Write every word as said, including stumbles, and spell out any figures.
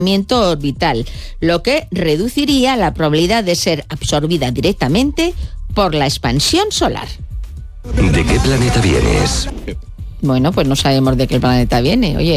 orbital, lo que reduciría la probabilidad de ser absorbida directamente por la expansión solar. ¿De qué planeta vienes? Bueno, pues no sabemos de qué planeta viene. Oye,